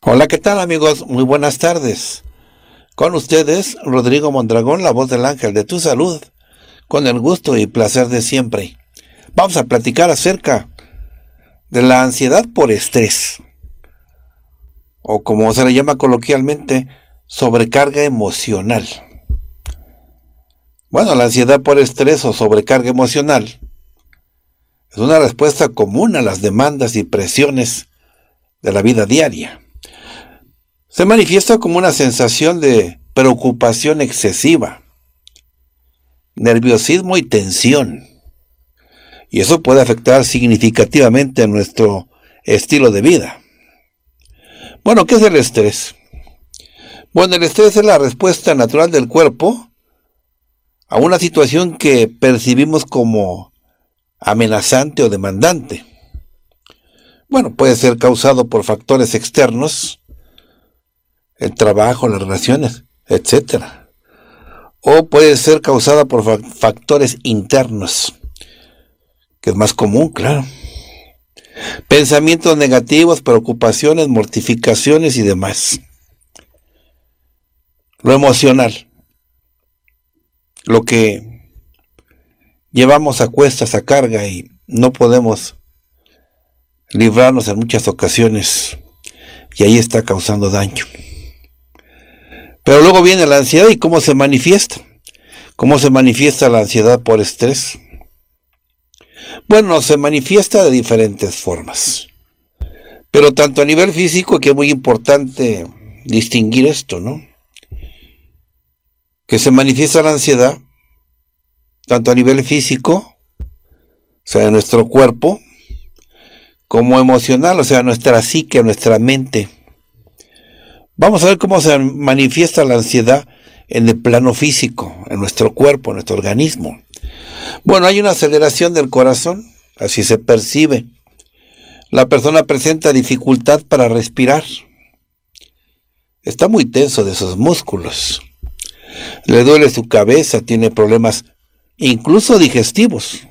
Hola, ¿qué tal amigos? Muy buenas tardes. Con ustedes, Rodrigo Mondragón, la voz del ángel de tu salud, con el gusto y placer de siempre. Vamos a platicar acerca de la ansiedad por estrés, o como se le llama coloquialmente, sobrecarga emocional. Bueno, la ansiedad por estrés o sobrecarga emocional es una respuesta común a las demandas y presiones de la vida diaria. Se manifiesta como una sensación de preocupación excesiva, nerviosismo y tensión. Y eso puede afectar significativamente a nuestro estilo de vida. Bueno, ¿qué es el estrés? Bueno, el estrés es la respuesta natural del cuerpo a una situación que percibimos como amenazante o demandante. Bueno, puede ser causado por factores externos, el trabajo, las relaciones, etcétera. O puede ser causada por factores internos, que es más común, claro. Pensamientos negativos, preocupaciones, mortificaciones y demás. Lo emocional, lo que llevamos a cuestas, a carga y no podemos librarnos en muchas ocasiones, y ahí está causando daño. Pero luego viene la ansiedad y cómo se manifiesta. ¿Cómo se manifiesta la ansiedad por estrés? Bueno, se manifiesta de diferentes formas. Pero tanto a nivel físico, que es muy importante distinguir esto, ¿no? Que se manifiesta la ansiedad, tanto a nivel físico, o sea, en nuestro cuerpo, como emocional, o sea, nuestra psique, nuestra mente. Vamos a ver cómo se manifiesta la ansiedad en el plano físico, en nuestro cuerpo, en nuestro organismo. Bueno, hay una aceleración del corazón, así se percibe. La persona presenta dificultad para respirar. Está muy tenso de sus músculos. Le duele su cabeza, tiene problemas incluso digestivos.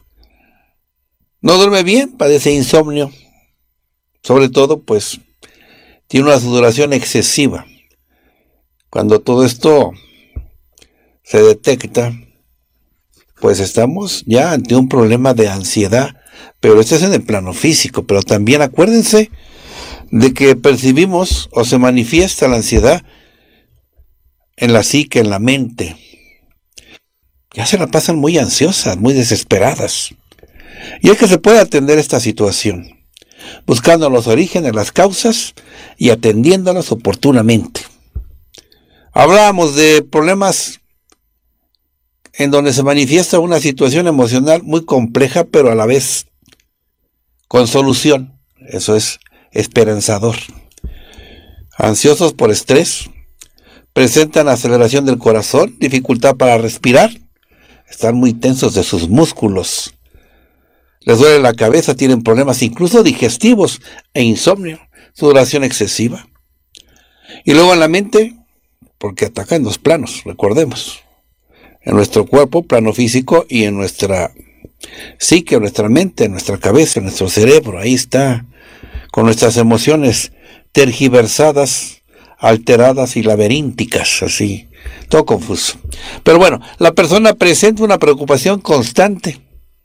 No duerme bien, padece insomnio. Sobre todo, pues, tiene una sudoración excesiva. Cuando todo esto se detecta, pues estamos ya ante un problema de ansiedad, pero esto es en el plano físico. Pero también acuérdense de que percibimos o se manifiesta la ansiedad en la psique, en la mente. Ya se la pasan muy ansiosas, muy desesperadas. Y es que se puede atender esta situación, buscando los orígenes, las causas y atendiéndolas oportunamente. Hablábamos de problemas en donde se manifiesta una situación emocional muy compleja, pero a la vez con solución. Eso es esperanzador. Ansiosos por estrés, presentan aceleración del corazón, dificultad para respirar, están muy tensos de sus músculos, les duele la cabeza, tienen problemas incluso digestivos e insomnio, sudoración excesiva. Y luego en la mente, porque ataca en dos planos, recordemos, en nuestro cuerpo, plano físico, y en nuestra psique, en nuestra mente, en nuestra cabeza, en nuestro cerebro. Ahí está, con nuestras emociones tergiversadas, alteradas y laberínticas, así, todo confuso. Pero bueno, la persona presenta una preocupación constante,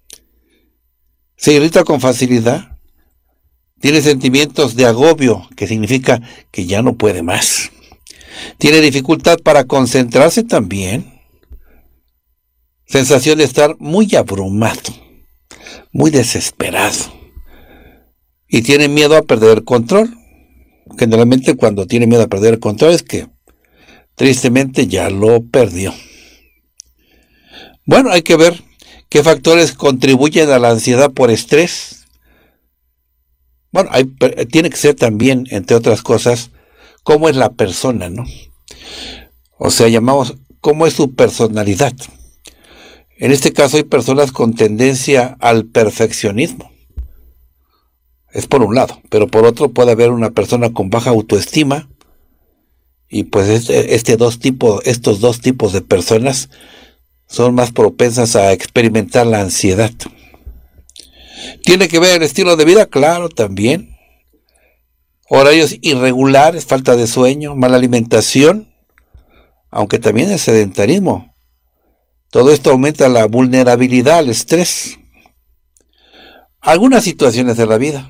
se irrita con facilidad, tiene sentimientos de agobio, que significa que ya no puede más. Tiene dificultad para concentrarse también. Sensación de estar muy abrumado, muy desesperado. Y tiene miedo a perder el control. Generalmente cuando tiene miedo a perder el control es que tristemente ya lo perdió. Bueno, hay que ver qué factores contribuyen a la ansiedad por estrés. Bueno, tiene que ser también, entre otras cosas, cómo es la persona, ¿no? O sea, llamamos cómo es su personalidad. En este caso hay personas con tendencia al perfeccionismo. Es por un lado, pero por otro puede haber una persona con baja autoestima y pues estos dos tipos de personas son más propensas a experimentar la ansiedad. ¿Tiene que ver el estilo de vida? Claro, también. horarios irregulares, falta de sueño, mala alimentación, aunque también el sedentarismo. Todo esto aumenta la vulnerabilidad al estrés. Algunas situaciones de la vida,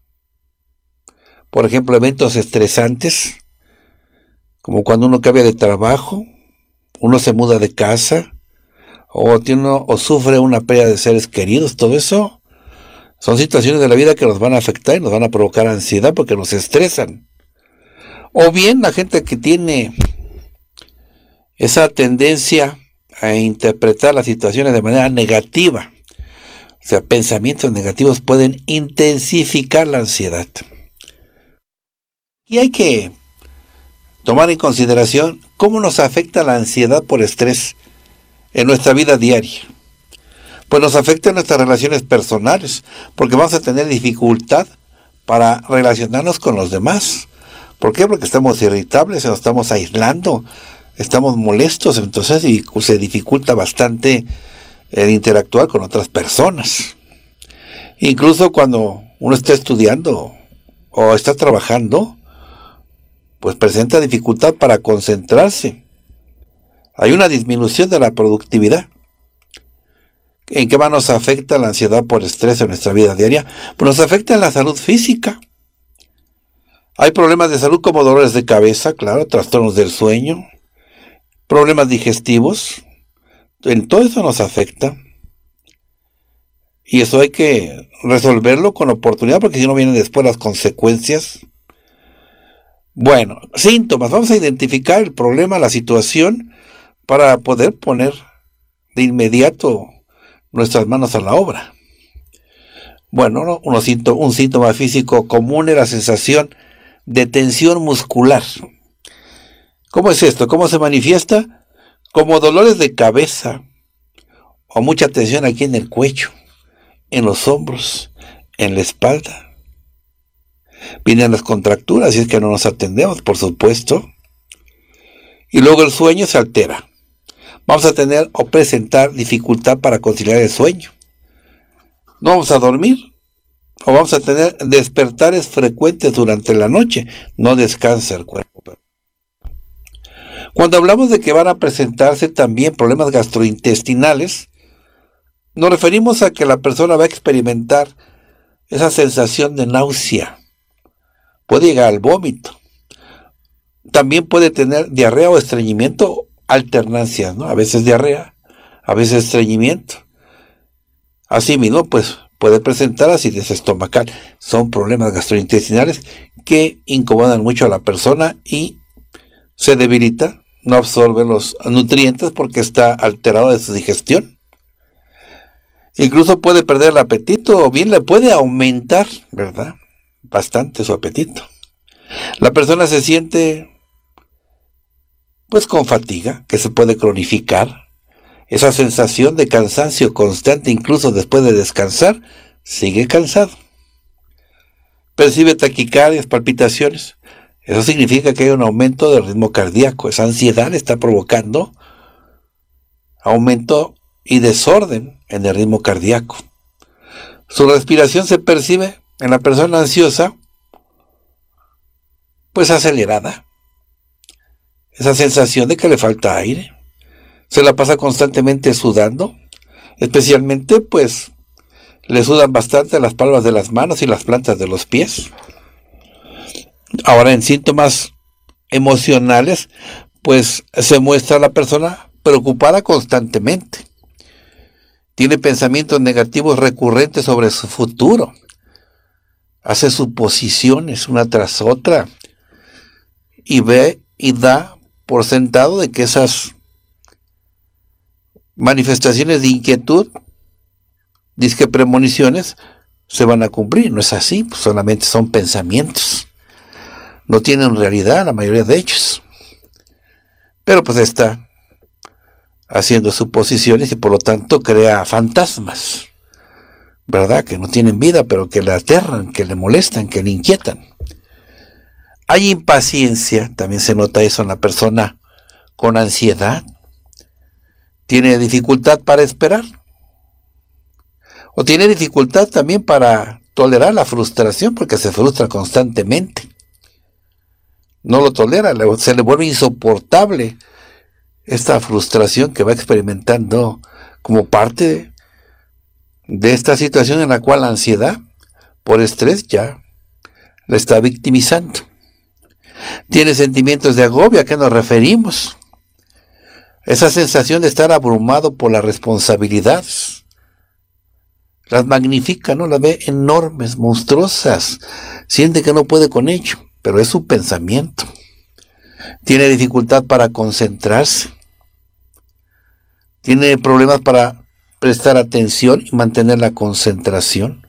por ejemplo, eventos estresantes, como cuando uno cambia de trabajo, uno se muda de casa, o sufre una pérdida de seres queridos. Todo eso son situaciones de la vida que nos van a afectar y nos van a provocar ansiedad porque nos estresan. O bien la gente que tiene esa tendencia a interpretar las situaciones de manera negativa, o sea, pensamientos negativos pueden intensificar la ansiedad. Y hay que tomar en consideración cómo nos afecta la ansiedad por estrés en nuestra vida diaria. Pues nos afecta en nuestras relaciones personales, porque vamos a tener dificultad para relacionarnos con los demás. ¿Por qué? Porque estamos irritables, nos estamos aislando, estamos molestos, entonces se dificulta bastante el interactuar con otras personas. Incluso cuando uno está estudiando o está trabajando, pues presenta dificultad para concentrarse. Hay una disminución de la productividad. ¿En qué más nos afecta la ansiedad por estrés en nuestra vida diaria? Pues nos afecta en la salud física. Hay problemas de salud como dolores de cabeza, claro, trastornos del sueño, problemas digestivos. En todo eso nos afecta. Y eso hay que resolverlo con oportunidad, porque si no vienen después las consecuencias. Bueno, síntomas. Vamos a identificar el problema, la situación, para poder poner de inmediato nuestras manos a la obra. Bueno, un síntoma físico común es la sensación de tensión muscular. ¿Cómo es esto? ¿Cómo se manifiesta? Como dolores de cabeza o mucha tensión aquí en el cuello, en los hombros, en la espalda. Vienen las contracturas, y es que no nos atendemos, por supuesto. Y luego el sueño se altera. Vamos a tener o presentar dificultad para conciliar el sueño. No vamos a dormir, o vamos a tener despertares frecuentes durante la noche. No descansa el cuerpo. Cuando hablamos de que van a presentarse también problemas gastrointestinales, nos referimos a que la persona va a experimentar esa sensación de náusea. Puede llegar al vómito. También puede tener diarrea o estreñimiento, alternancias, ¿no? A veces diarrea, a veces estreñimiento. Asimismo, pues puede presentar acidez estomacal. Son problemas gastrointestinales que incomodan mucho a la persona y se debilita, no absorbe los nutrientes porque está alterado de su digestión. Incluso puede perder el apetito o bien le puede aumentar, ¿verdad? Bastante su apetito. La persona se siente pues con fatiga, que se puede cronificar. Esa sensación de cansancio constante, incluso después de descansar, sigue cansado. Percibe taquicardias, palpitaciones. Eso significa que hay un aumento del ritmo cardíaco. Esa ansiedad está provocando aumento y desorden en el ritmo cardíaco. Su respiración se percibe en la persona ansiosa pues acelerada. Esa sensación de que le falta aire. Se la pasa constantemente sudando. Especialmente pues le sudan bastante las palmas de las manos y las plantas de los pies. Ahora, en síntomas emocionales, pues se muestra la persona preocupada constantemente. Tiene pensamientos negativos recurrentes sobre su futuro. Hace suposiciones una tras otra. Y ve y da por sentado de que esas manifestaciones de inquietud, dizque premoniciones, se van a cumplir. No es así, pues solamente son pensamientos. No tienen realidad la mayoría de ellos. Pero pues está haciendo suposiciones y por lo tanto crea fantasmas, ¿verdad? Que no tienen vida, pero que le aterran, que le molestan, que le inquietan. Hay impaciencia, también se nota eso en la persona con ansiedad. Tiene dificultad para esperar. O tiene dificultad también para tolerar la frustración porque se frustra constantemente. no lo tolera, se le vuelve insoportable esta frustración que va experimentando como parte de esta situación en la cual la ansiedad por estrés ya la está victimizando. Tiene sentimientos de agobio. ¿A qué nos referimos? Esa sensación de estar abrumado por las responsabilidades. Las magnifica, ¿no? Las ve enormes, monstruosas. Siente que no puede con ello, pero es su pensamiento. Tiene dificultad para concentrarse. Tiene problemas para prestar atención y mantener la concentración.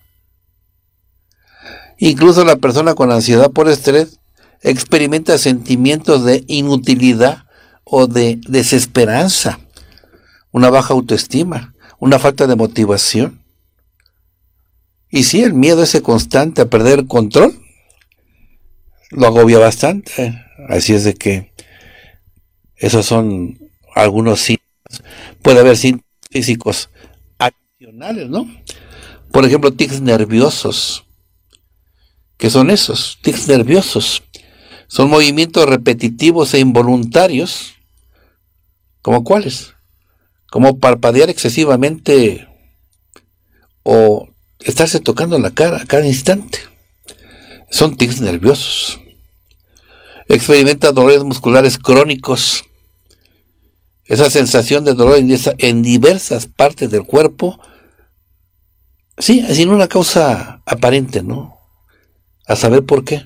Incluso la persona con ansiedad por estrés experimenta sentimientos de inutilidad o de desesperanza, una baja autoestima, una falta de motivación. Y sí, el miedo ese constante a perder el control lo agobia bastante. Así es de que esos son algunos síntomas. Puede haber síntomas físicos adicionales, ¿no? Por ejemplo, tics nerviosos. ¿Qué son esos? Tics nerviosos. Son movimientos repetitivos e involuntarios. ¿Como cuáles? Como parpadear excesivamente o estarse tocando la cara a cada instante. Son tics nerviosos. Experimenta dolores musculares crónicos. Esa sensación de dolor en diversas partes del cuerpo, sí, sin una causa aparente, ¿no? A saber por qué.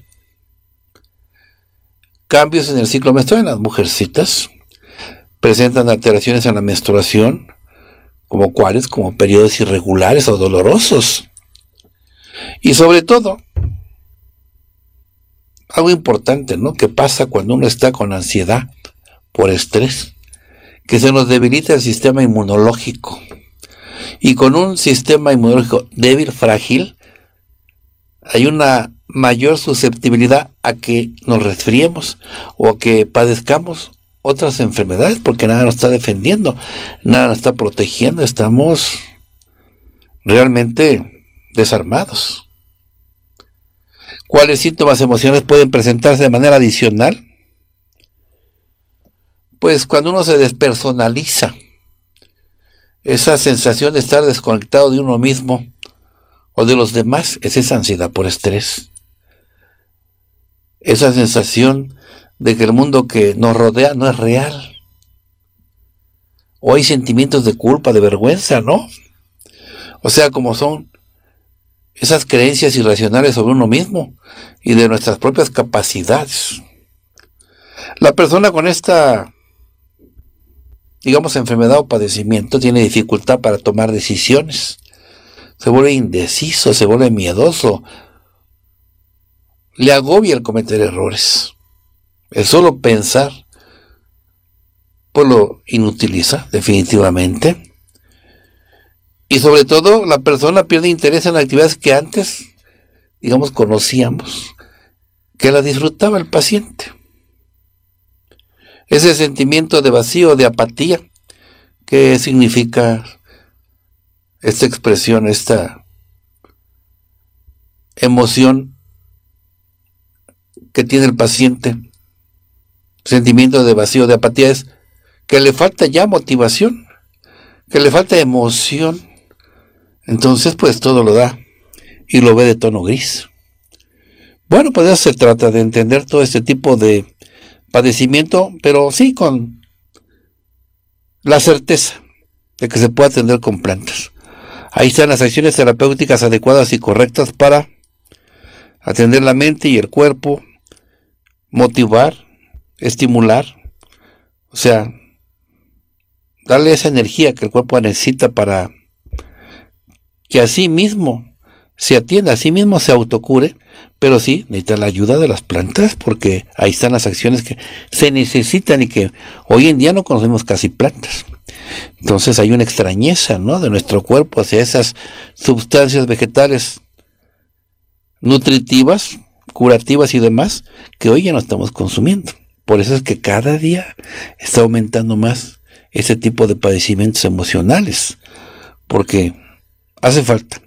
Cambios en el ciclo menstrual en las mujercitas. Presentan alteraciones en la menstruación, como cuáles, como periodos irregulares o dolorosos. Y sobre todo, algo importante, ¿no? Que pasa cuando uno está con ansiedad por estrés, que se nos debilita el sistema inmunológico. Y con un sistema inmunológico débil, frágil, hay una mayor susceptibilidad a que nos resfriemos o a que padezcamos otras enfermedades, porque nada nos está defendiendo, nada nos está protegiendo, estamos realmente desarmados. ¿Cuáles síntomas emocionales pueden presentarse de manera adicional? Pues cuando uno se despersonaliza, esa sensación de estar desconectado de uno mismo o de los demás, es esa ansiedad por estrés. Esa sensación de que el mundo que nos rodea no es real. O hay sentimientos de culpa, de vergüenza, ¿no? O sea, como son esas creencias irracionales sobre uno mismo y de nuestras propias capacidades. La persona con esta, digamos, enfermedad o padecimiento tiene dificultad para tomar decisiones. Se vuelve indeciso, se vuelve miedoso. Le agobia el cometer errores. El solo pensar, pues lo inutiliza definitivamente. Y sobre todo, la persona pierde interés en actividades que antes, digamos, conocíamos, que la disfrutaba el paciente. Ese sentimiento de vacío, de apatía, ¿qué significa esta expresión, esta emoción que tiene el paciente? Sentimiento de vacío, de apatía, es que le falta ya motivación, que le falta emoción. Entonces, pues todo lo da y lo ve de tono gris. Bueno, pues eso se trata de entender todo este tipo de padecimiento, pero sí con la certeza de que se puede atender con plantas. Ahí están las acciones terapéuticas adecuadas y correctas para atender la mente y el cuerpo, motivar, estimular, o sea, darle esa energía que el cuerpo necesita para que a sí mismo se atienda, a sí mismo se autocure, pero sí necesita la ayuda de las plantas, porque ahí están las acciones que se necesitan y que hoy en día no conocemos casi plantas. Entonces hay una extrañeza, ¿no?, de nuestro cuerpo hacia esas sustancias vegetales nutritivas, curativas y demás, que hoy ya no estamos consumiendo. Por eso es que cada día está aumentando más ese tipo de padecimientos emocionales, porque hace falta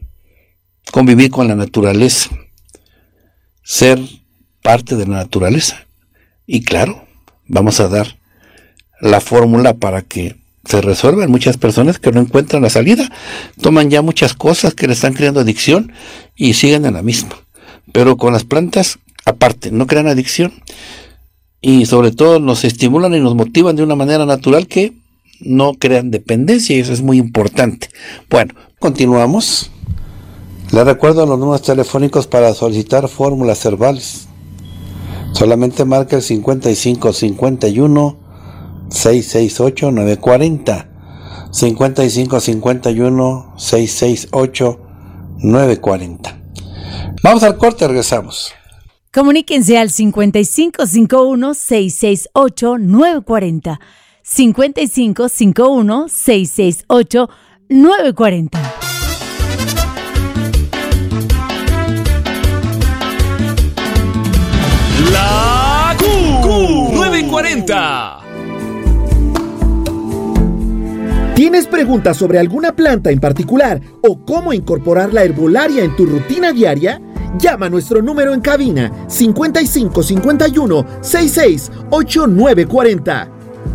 convivir con la naturaleza, ser parte de la naturaleza, Y claro, vamos a dar la fórmula para que se resuelvan. Muchas personas que no encuentran la salida, toman ya muchas cosas que le están creando adicción y siguen en la misma. Pero con las plantas, aparte, no crean adicción y sobre todo nos estimulan y nos motivan de una manera natural que no crean dependencia, y eso es muy importante. Bueno, continuamos. Les recuerdo los números telefónicos para solicitar fórmulas herbales. Solamente marca el 55 51 668 940. 55 51 668 940. Vamos al corte, regresamos. Comuníquense al 55 51 668 940. 55 51 668 940. La Q 940. ¿Tienes preguntas sobre alguna planta en particular o cómo incorporar la herbolaria en tu rutina diaria? Llama a nuestro número en cabina 55 51 668 940.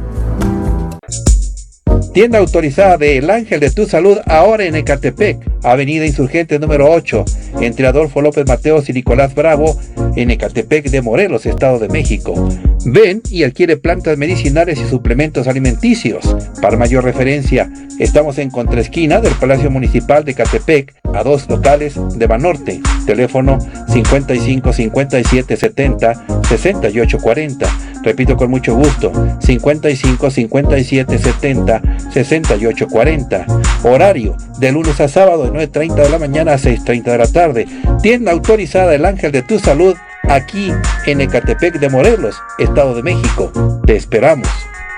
Tienda autorizada de El Ángel de tu Salud, ahora en Ecatepec, Avenida Insurgente número 8, entre Adolfo López Mateos y Nicolás Bravo, en Ecatepec de Morelos, Estado de México. Ven y adquiere plantas medicinales y suplementos alimenticios. Para mayor referencia, estamos en contraesquina del Palacio Municipal de Ecatepec, a 2 locales de Banorte. Teléfono 55 57 70 68 40. Repito con mucho gusto, 55 57 70 68 40. Horario de lunes a sábado de 9:30 de la mañana a 6:30 de la tarde. Tienda autorizada El Ángel de tu Salud, aquí en Ecatepec de Morelos, Estado de México. Te esperamos.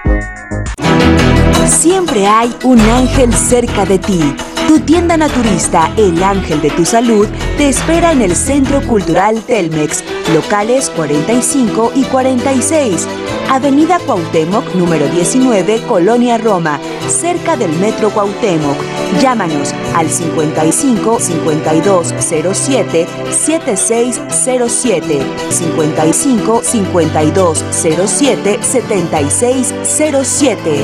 Siempre hay un ángel cerca de ti. Tu tienda naturista El Ángel de tu Salud te espera en el Centro Cultural Telmex, locales 45 y 46, Avenida Cuauhtémoc, número 19, Colonia Roma, cerca del Metro Cuauhtémoc. Llámanos al 55 52 07 7607, 55 52 07 7607.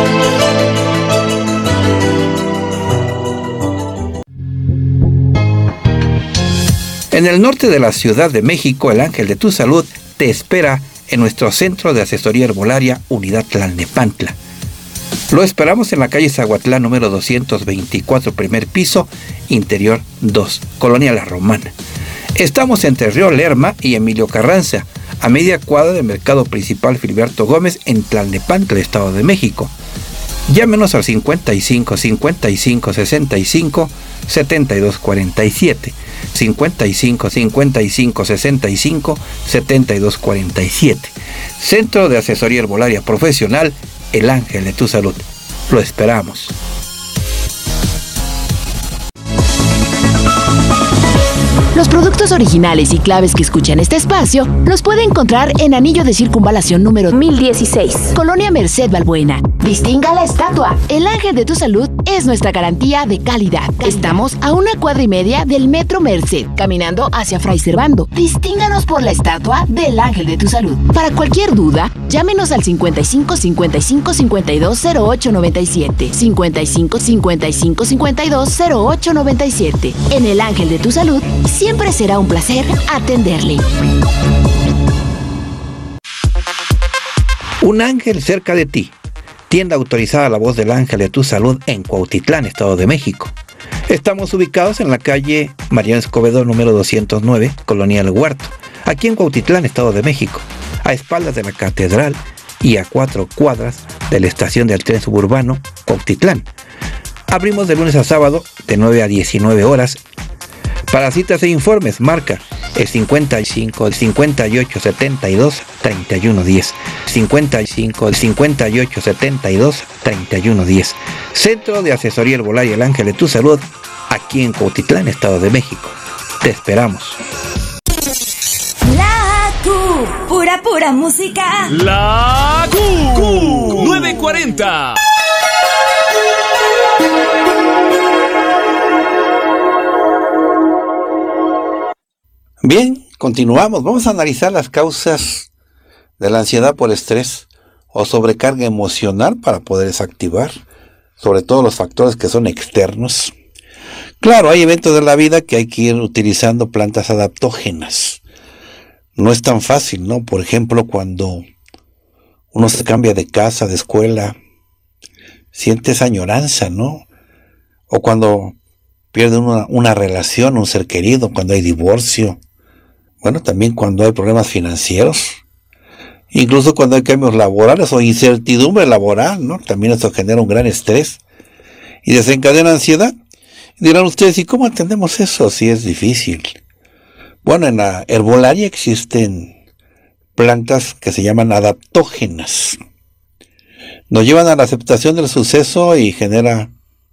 En el norte de la Ciudad de México, El Ángel de tu Salud te espera en nuestro Centro de Asesoría Herbolaria, Unidad Tlalnepantla. Lo esperamos en la calle Zaguatlán, número 224, primer piso, interior 2, Colonia La Romana. Estamos entre Río Lerma y Emilio Carranza, a media cuadra del Mercado Principal Filiberto Gómez, en Tlalnepantla, Estado de México. Llámenos al 55 55 65 72 47. 55 55 65 72 47. Centro de Asesoría Herbolaria Profesional, El Ángel de tu Salud. Lo esperamos. Los productos originales y claves que escuchan este espacio los puede encontrar en Anillo de Circunvalación número 1016, Colonia Merced Balbuena. Distinga la estatua. El Ángel de tu Salud es nuestra garantía de calidad. Estamos a 1,5 cuadras del Metro Merced, caminando hacia Fray Servando. Distínganos por la estatua del Ángel de tu Salud. Para cualquier duda, llámenos al 55 55 52 08 97, 55 55 52 08 97. En El Ángel de tu Salud, siempre será un placer atenderle. Un ángel cerca de ti. Tienda autorizada La Voz del Ángel de tu Salud en Cuautitlán, Estado de México. Estamos ubicados en la calle Mariano Escobedo número 209, Colonia El Huerto, aquí en Cuautitlán, Estado de México, a espaldas de la catedral y a 4 cuadras de la estación del tren suburbano Cuautitlán. Abrimos de lunes a sábado de 9 a 19 horas. Para citas e informes, marca el 55 58 72 31 10, 55 58 72 31 10. Centro de Asesoría Herbolaria El Ángel de tu Salud, aquí en Cuautitlán, Estado de México. Te esperamos. La Q, pura música. La Q 940. Bien, continuamos. Vamos a analizar las causas de la ansiedad por estrés o sobrecarga emocional para poder desactivar, sobre todo los factores que son externos. Claro, hay eventos de la vida que hay que ir utilizando plantas adaptógenas. No es tan fácil, ¿no? Por ejemplo, cuando uno se cambia de casa, de escuela, siente esa añoranza, ¿no? O cuando pierde una relación, un ser querido, cuando hay divorcio. Bueno, también cuando hay problemas financieros. Incluso cuando hay cambios laborales o incertidumbre laboral, ¿no? También eso genera un gran estrés y desencadena ansiedad. Dirán ustedes, ¿y cómo entendemos eso si es difícil? Bueno, en la herbolaria existen plantas que se llaman adaptógenas. Nos llevan a la aceptación del suceso y genera,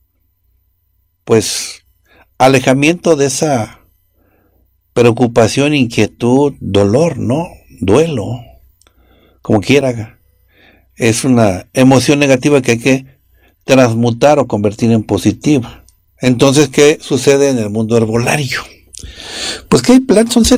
pues, alejamiento de esa preocupación, inquietud, dolor, ¿no? Duelo, como quiera. Es una emoción negativa que hay que transmutar o convertir en positiva. Entonces, ¿qué sucede en el mundo herbolario? Pues que hay plantas, son